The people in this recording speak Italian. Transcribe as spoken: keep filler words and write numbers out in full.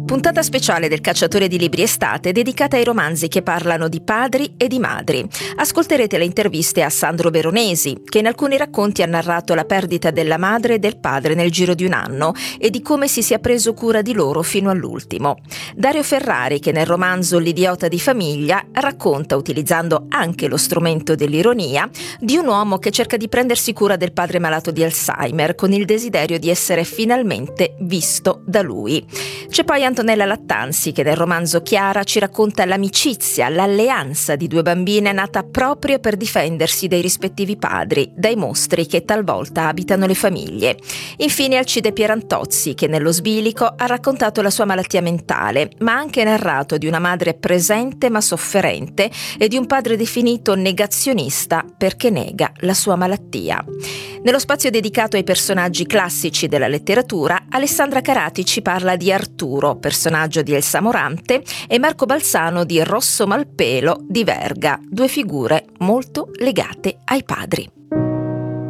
Puntata speciale del Cacciatore di Libri Estate dedicata ai romanzi che parlano di padri e di madri. Ascolterete le interviste a Sandro Veronesi, che in alcuni racconti ha narrato la perdita della madre e del padre nel giro di un anno e di come si sia preso cura di loro fino all'ultimo. Dario Ferrari, che nel romanzo L'idiota di famiglia racconta, utilizzando anche lo strumento dell'ironia, di un uomo che cerca di prendersi cura del padre malato di Alzheimer con il desiderio di essere finalmente visto da lui. C'è poi Antonella Lattanzi, che nel romanzo Chiara ci racconta l'amicizia, l'alleanza di due bambine nata proprio per difendersi dai rispettivi padri, dai mostri che talvolta abitano le famiglie. Infine Alcide Pierantozzi, che nello Sbilico ha raccontato la sua malattia mentale, ma ha anche narrato di una madre presente ma sofferente e di un padre definito negazionista perché nega la sua malattia. Nello spazio dedicato ai personaggi classici della letteratura, Alessandra Carati ci parla di Arturo, personaggio di Elsa Morante, e Marco Balzano di Rosso Malpelo di Verga, due figure molto legate ai padri.